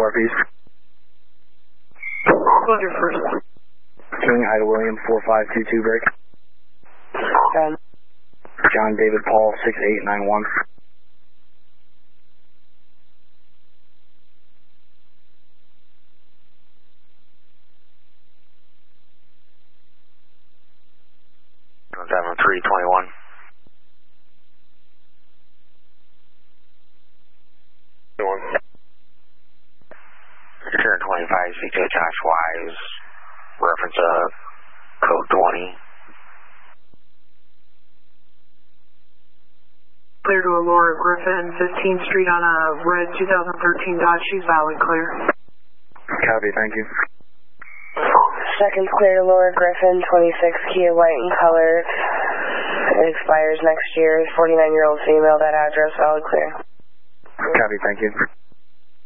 RPs. What's your first? King Ida William 4522 break. John David Paul 6891. Seven 321. Return 25, speak to Josh Wise, reference code 20. Clear to Laura Griffin, 15th Street on a red 2013 Dodge. She's valid clear. Copy, thank you. Second clear to Laura Griffin, 26 Kia white in color. It expires next year. 49-year-old female, that address, valid clear. Copy, thank you.